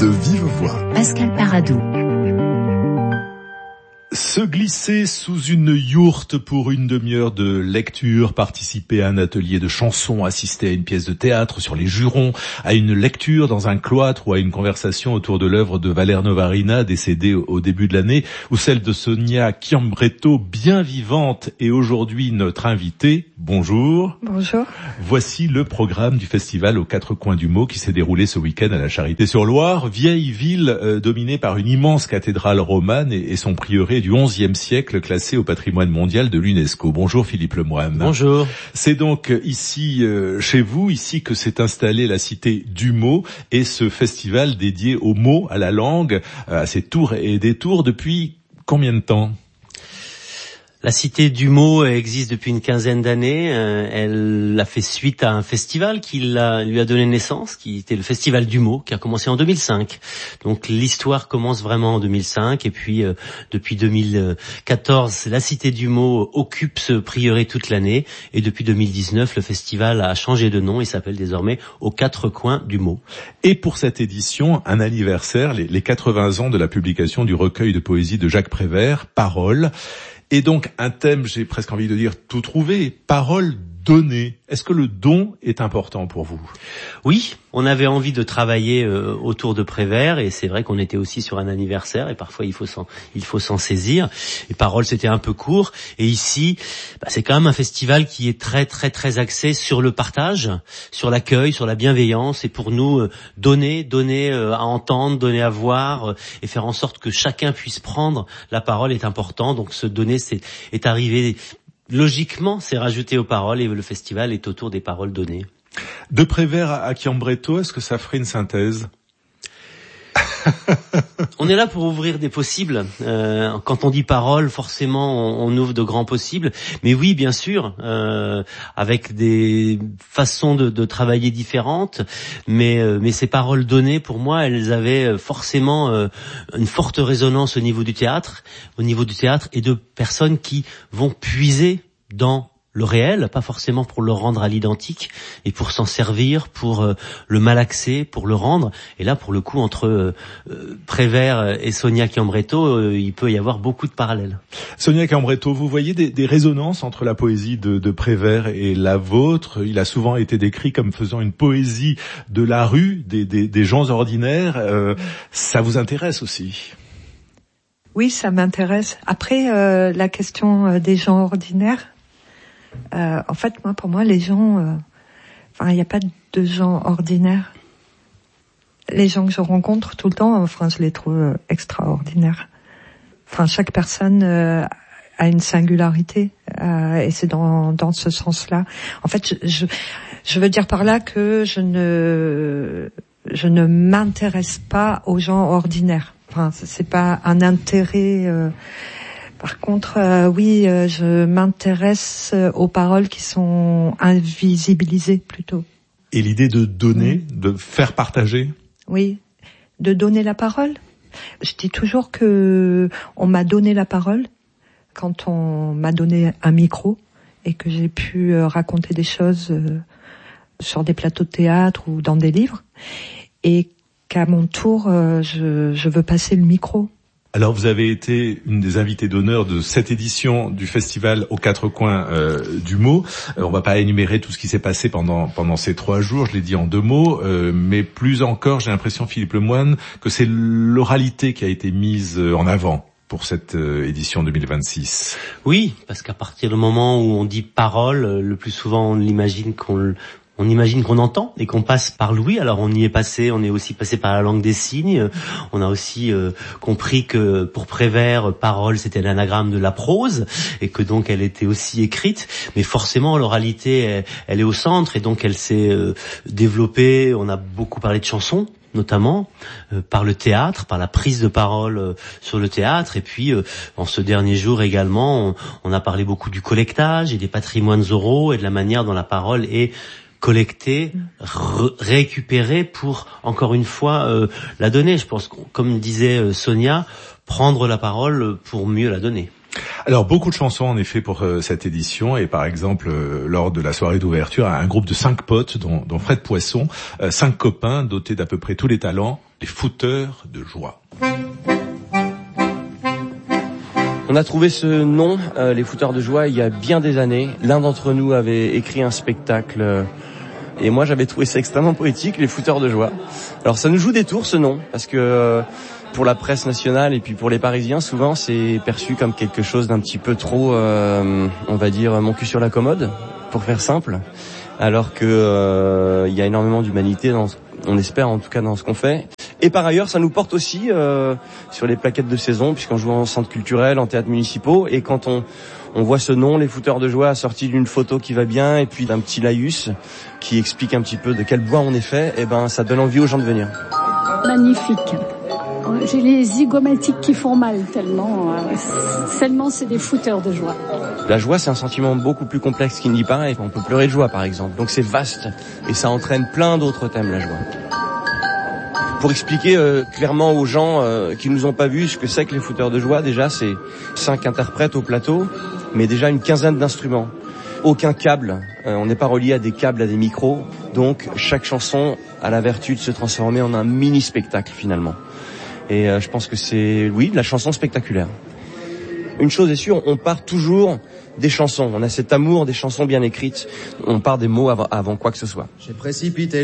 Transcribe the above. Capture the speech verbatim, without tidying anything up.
de vive voix. Pascal Paradou. Se glisser sous une yourte pour une demi-heure de lecture, participer à un atelier de chansons, assister à une pièce de théâtre sur les jurons, à une lecture dans un cloître ou à une conversation autour de l'œuvre de Valère Novarina, décédée au début de l'année, ou celle de Sonia Chiambretto, bien vivante et aujourd'hui notre invitée. Bonjour. Bonjour. Voici le programme du festival aux quatre coins du mot qui s'est déroulé ce week-end à la Charité-sur-Loire, vieille ville euh, dominée par une immense cathédrale romane et, et son prieuré du onzième siècle classé au patrimoine mondial de l'UNESCO. Bonjour Philippe Lemoine. Bonjour. C'est donc ici, euh, chez vous, ici que s'est installée la cité du mot et ce festival dédié aux mots, à la langue, à ses tours et détours depuis combien de temps ? La Cité du mot existe depuis une quinzaine d'années. Elle a fait suite à un festival qui l'a, lui a donné naissance, qui était le Festival du mot, qui a commencé en deux mille cinq. Donc l'histoire commence vraiment en deux mille cinq. Et puis euh, depuis deux mille quatorze, la Cité du mot occupe ce prieuré toute l'année. Et depuis deux mille dix-neuf, le festival a changé de nom. Il s'appelle désormais Aux quatre coins du mot. Et pour cette édition, un anniversaire, les, les quatre-vingts ans de la publication du recueil de poésie de Jacques Prévert, Paroles. Et donc, un thème, j'ai presque envie de dire, tout trouvé, parole donnée. Est-ce que le don est important pour vous ? Oui, on avait envie de travailler euh, autour de Prévert et c'est vrai qu'on était aussi sur un anniversaire et parfois il faut s'en, il faut s'en saisir. Et Paroles, c'était un peu court. Et ici, bah, c'est quand même un festival qui est très très très axé sur le partage, sur l'accueil, sur la bienveillance. Et pour nous, euh, donner, donner euh, à entendre, donner à voir euh, et faire en sorte que chacun puisse prendre la parole est important. Donc se donner, c'est est arrivé logiquement, c'est rajouté aux paroles et le festival est autour des paroles données. De Prévert à Chiambretto, est-ce que ça ferait une synthèse ? On est là pour ouvrir des possibles. Euh, quand on dit parole, forcément, on, on ouvre de grands possibles. Mais oui, bien sûr, euh, avec des façons de, de travailler différentes. Mais, euh, mais ces paroles données, pour moi, elles avaient forcément euh, une forte résonance au niveau du théâtre, au niveau du théâtre et de personnes qui vont puiser dans le réel, pas forcément pour le rendre à l'identique, et pour s'en servir, pour euh, le malaxer, pour le rendre. Et là, pour le coup, entre euh, euh, Prévert et Sonia Chiambretto, euh, il peut y avoir beaucoup de parallèles. Sonia Chiambretto, vous voyez des, des résonances entre la poésie de, de Prévert et la vôtre ? Il a souvent été décrit comme faisant une poésie de la rue, des, des, des gens ordinaires. Euh, ça vous intéresse aussi ? Oui, ça m'intéresse. Après, euh, la question euh, des gens ordinaires, Euh, en fait, moi, pour moi, les gens, euh, enfin, il n'y a pas de gens ordinaires. Les gens que je rencontre tout le temps, enfin, je les trouve euh, extraordinaires. Enfin, chaque personne euh, a une singularité, euh, et c'est dans dans ce sens-là. En fait, je, je je veux dire par là que je ne je ne m'intéresse pas aux gens ordinaires. Enfin, c'est pas un intérêt. Euh, Par contre, euh, oui, euh, je m'intéresse euh, aux paroles qui sont invisibilisées plutôt. Et l'idée de donner, mmh. de faire partager ? Oui, de donner la parole. Je dis toujours que on m'a donné la parole quand on m'a donné un micro et que j'ai pu euh, raconter des choses euh, sur des plateaux de théâtre ou dans des livres, et qu'à mon tour, euh, je, je veux passer le micro. Alors vous avez été une des invitées d'honneur de cette édition du festival aux quatre coins euh, du mot. Euh, on va pas énumérer tout ce qui s'est passé pendant pendant ces trois jours, je l'ai dit en deux mots, euh, mais plus encore, j'ai l'impression, Philippe Lemoine, que c'est l'oralité qui a été mise en avant pour cette euh, édition deux mille vingt-six. Oui, parce qu'à partir du moment où on dit parole, le plus souvent on l'imagine qu'on le On imagine qu'on entend et qu'on passe par l'ouïe. Alors on y est passé, on est aussi passé par la langue des signes. On a aussi euh, compris que pour Prévert, parole c'était l'anagramme de la prose et que donc elle était aussi écrite. Mais forcément l'oralité, elle, elle est au centre et donc elle s'est euh, développée. On a beaucoup parlé de chansons, notamment euh, par le théâtre, par la prise de parole euh, sur le théâtre. Et puis, euh, en ce dernier jour également, on, on a parlé beaucoup du collectage et des patrimoines oraux et de la manière dont la parole est collecter, re- récupérer pour, encore une fois, euh, la donner. Je pense que, comme disait euh, Sonia, prendre la parole pour mieux la donner. Alors beaucoup de chansons en effet pour euh, cette édition et par exemple euh, lors de la soirée d'ouverture un groupe de cinq potes dont, dont Fred Poisson, euh, cinq copains dotés d'à peu près tous les talents, les footeurs de joie. On a trouvé ce nom, euh, les footeurs de joie, il y a bien des années. L'un d'entre nous avait écrit un spectacle euh, et moi j'avais trouvé ça extrêmement poétique, les footeurs de joie. Alors ça nous joue des tours ce nom parce que euh, pour la presse nationale et puis pour les Parisiens, souvent c'est perçu comme quelque chose d'un petit peu trop, euh, on va dire, mon cul sur la commode, pour faire simple. Alors que euh, il y a énormément d'humanité, dans, on espère en tout cas dans ce qu'on fait. Et par ailleurs, ça nous porte aussi euh, sur les plaquettes de saison, puisqu'on joue en centre culturel, en théâtre municipaux, et quand on on voit ce nom, les footeurs de joie, assorti d'une photo qui va bien, et puis d'un petit laïus qui explique un petit peu de quel bois on est fait, et ben ça donne envie aux gens de venir. Magnifique. J'ai les zygomatiques qui font mal tellement, euh, seulement c'est des fouteurs de joie. La joie, c'est un sentiment beaucoup plus complexe qu'il n'y paraît. On peut pleurer de joie, par exemple. Donc c'est vaste et ça entraîne plein d'autres thèmes, la joie. Pour expliquer euh, clairement aux gens euh, qui nous ont pas vus ce que c'est que les fouteurs de joie, déjà c'est cinq interprètes au plateau, mais déjà une quinzaine d'instruments. Aucun câble, euh, on n'est pas relié à des câbles, à des micros. Donc chaque chanson a la vertu de se transformer en un mini spectacle finalement. Et euh, je pense que c'est, oui, de la chanson spectaculaire. Une chose est sûre, on part toujours des chansons. On a cet amour des chansons bien écrites. On part des mots avant, avant quoi que ce soit. J'ai précipité